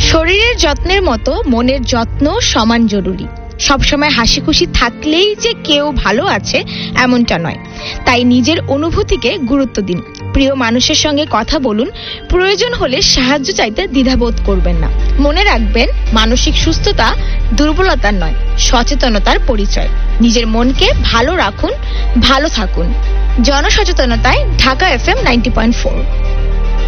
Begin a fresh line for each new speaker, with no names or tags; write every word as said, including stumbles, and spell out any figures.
শরীরের যত্নের মতো মনের যত্ন সমান জরুরি। সবসময় হাসি খুশি থাকলেই যে কেউ ভালো আছে এমনটা নয়। তাই নিজের অনুভূতিকে গুরুত্ব দিন। প্রিয় মানুষের সঙ্গে কথা বলুন, প্রয়োজন হলে সাহায্য চাইতে দ্বিধাবোধ করবেন না। মনে রাখবেন, মানসিক সুস্থতা দুর্বলতার নয়, সচেতনতার পরিচয়। নিজের মনকে ভালো রাখুন, ভালো থাকুন। জনসচেতনতায় Dhaka F M ninety point four.